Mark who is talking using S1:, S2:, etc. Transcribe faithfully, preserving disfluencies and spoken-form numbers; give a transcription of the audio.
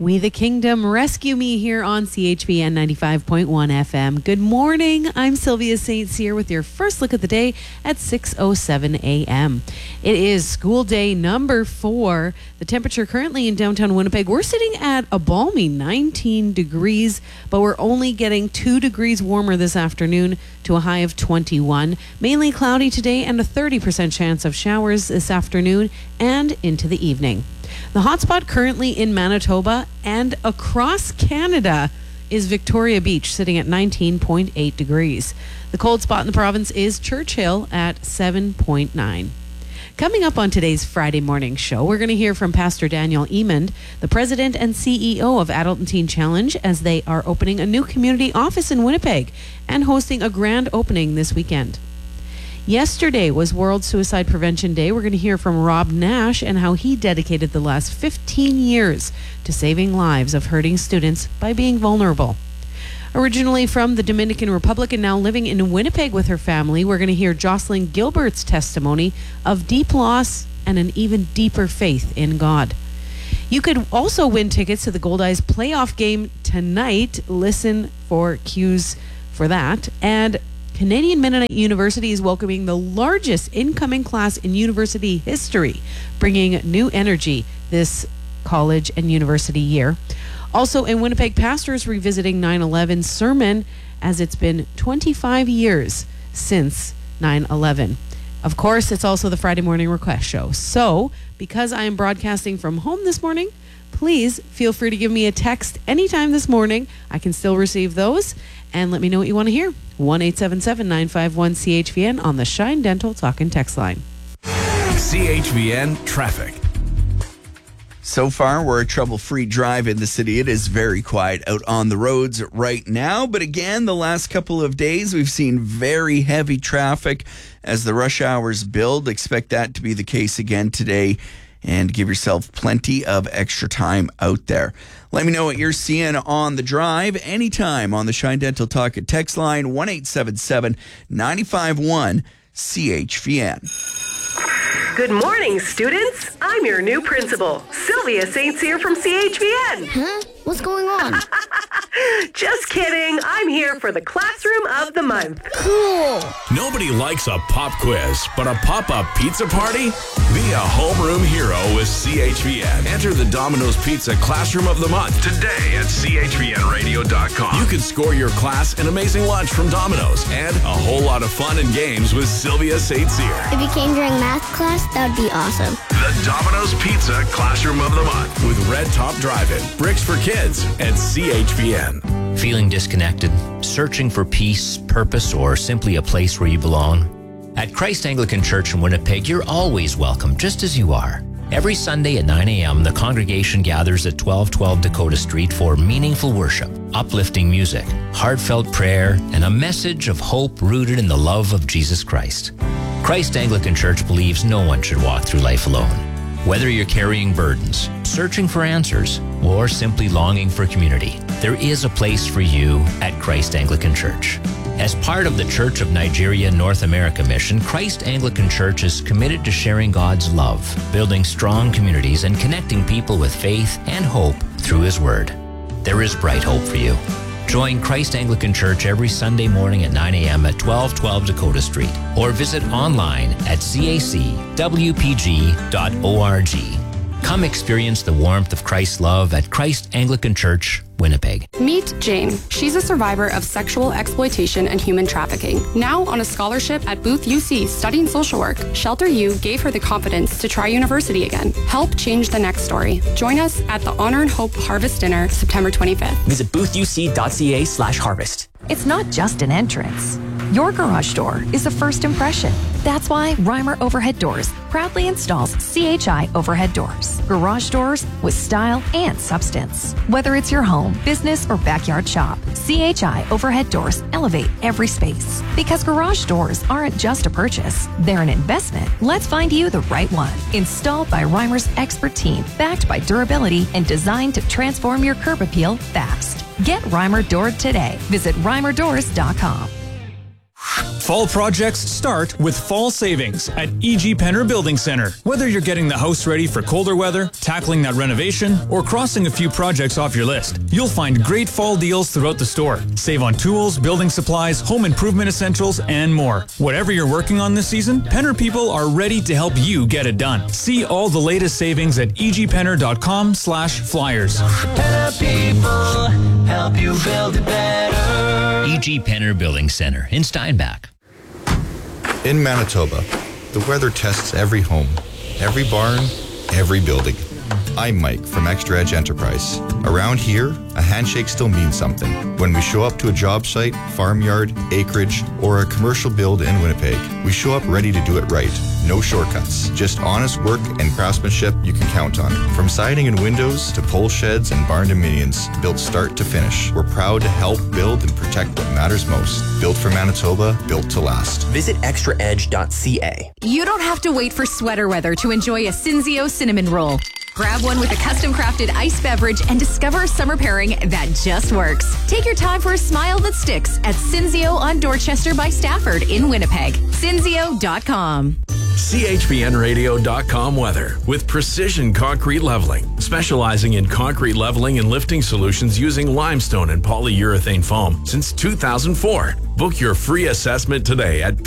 S1: We the Kingdom, Rescue Me here on C H V N ninety-five point one F M. Good morning. I'm Sylvia Saint Cyr with your first look at the day at six oh seven a.m. It is school day number four. The temperature currently in downtown Winnipeg, we're sitting at a balmy nineteen degrees, but we're only getting two degrees warmer this afternoon to a high of twenty-one. Mainly cloudy today and a thirty percent chance of showers this afternoon and into the evening. The hotspot currently in Manitoba and across Canada is Victoria Beach, sitting at nineteen point eight degrees. The cold spot in the province is Churchill at seven point nine. Coming up on today's Friday morning show, we're going to hear from Pastor Daniel Emond, the president and C E O of Adult and Teen Challenge, as they are opening a new community office in Winnipeg and hosting a grand opening this weekend. Yesterday was World Suicide Prevention Day. We're going to hear from Rob Nash and how he dedicated the last fifteen years to saving lives of hurting students by being vulnerable. Originally from the Dominican Republic and now living in Winnipeg with her family, we're going to hear Jocelyn Gilbert's testimony of deep loss and an even deeper faith in God. You could also win tickets to the Goldeyes playoff game tonight. Listen for cues for that. And Canadian Mennonite University is welcoming the largest incoming class in university history, bringing new energy this college and university year. Also in Winnipeg, pastors revisiting nine eleven sermon as it's been twenty-five years since nine eleven. Of course, it's also the Friday Morning Request Show. So, because I am broadcasting from home this morning, please feel free to give me a text anytime this morning. I can still receive those. And let me know what you want to hear. one eight seven seven, nine five one, C H V N on the Shine Dental Talk and Text line.
S2: C H V N Traffic.
S3: So far, we're a trouble-free drive in the city. It is very quiet out on the roads right now. But again, the last couple of days, we've seen very heavy traffic as the rush hours build. Expect that to be the case again today. And give yourself plenty of extra time out there. Let me know what you're seeing on the drive anytime on the Shine Dental Talk and Text line, one eight seven seven, nine five one, C H V N.
S4: Good morning, students. I'm your new principal, Sylvia Saint Cyr from C H V N.
S5: Huh? What's going on?
S4: Just kidding. I'm here for the Classroom of the Month.
S5: Cool.
S2: Nobody likes a pop quiz, but a pop-up pizza party? Be a homeroom hero with C H V N. Enter the Domino's Pizza Classroom of the Month today at C H V N radio dot com. You can score your class an amazing lunch from Domino's and a whole lot of fun and games with Sylvia Saint Cyr.
S5: If you came during math class, that would be awesome.
S2: The Domino's Pizza Classroom of the Month with Red Top Drive-In, Bricks for Kids, and C H V N.
S6: Feeling disconnected, searching for peace, purpose, or simply a place where you belong? At Christ Anglican Church in Winnipeg, you're always welcome, just as you are. Every Sunday at nine a.m., the congregation gathers at twelve twelve Dakota Street for meaningful worship, uplifting music, heartfelt prayer, and a message of hope rooted in the love of Jesus Christ. Christ Anglican Church believes no one should walk through life alone. Whether you're carrying burdens, searching for answers, or simply longing for community, there is a place for you at Christ Anglican Church. As part of the Church of Nigeria North America mission, Christ Anglican Church is committed to sharing God's love, building strong communities, and connecting people with faith and hope through His Word. There is bright hope for you. Join Christ Anglican Church every Sunday morning at nine a.m. at twelve twelve Dakota Street, or visit online at c a c w p g dot org. Come experience the warmth of Christ's love at Christ Anglican Church, Winnipeg.
S7: Meet Jane. She's a survivor of sexual exploitation and human trafficking. Now on a scholarship at Booth U C studying social work, Shelter U gave her the confidence to try university again. Help change the next story. Join us at the Honor and Hope Harvest Dinner, September twenty-fifth.
S8: Visit booth u c dot c a slash harvest.
S9: It's not just an entrance. Your garage door is a first impression. That's why Reimer Overhead Doors proudly installs C H I overhead doors. Garage doors with style and substance. Whether it's your home, business, or backyard shop, C H I overhead doors elevate every space. Because garage doors aren't just a purchase, they're an investment. Let's find you the right one. Installed by Reimer's expert team, backed by durability, and designed to transform your curb appeal fast. Get Reimer Doored today. Visit reimer doors dot com.
S10: Fall projects start with fall savings at E G Penner Building Center. Whether you're getting the house ready for colder weather, tackling that renovation, or crossing a few projects off your list, you'll find great fall deals throughout the store. Save on tools, building supplies, home improvement essentials, and more. Whatever you're working on this season, Penner people are ready to help you get it done. See all the latest savings at egpenner.com slash flyers.
S11: Penner people help you build it better.
S6: E G Penner Building Center in Steinbach.
S12: In Manitoba, the weather tests every home, every barn, every building. I'm Mike from Extra Edge Enterprise. Around here, a handshake still means something. When we show up to a job site, farmyard, acreage, or a commercial build in Winnipeg, we show up ready to do it right. No shortcuts, just honest work and craftsmanship you can count on. From siding and windows to pole sheds and barn dominions, built start to finish. We're proud to help build and protect what matters most. Built for Manitoba, built to last.
S8: Visit extra edge dot c a.
S13: You don't have to wait for sweater weather to enjoy a Cinzio cinnamon roll. Grab one with a custom-crafted iced beverage and discover a summer pairing that just works. Take your time for a smile that sticks at Cinzio on Dorchester by Stafford in Winnipeg. Cinzio dot com.
S2: C H P N radio dot com weather with Precision Concrete Leveling, specializing in concrete leveling and lifting solutions using limestone and polyurethane foam since two thousand four. Book your free assessment today at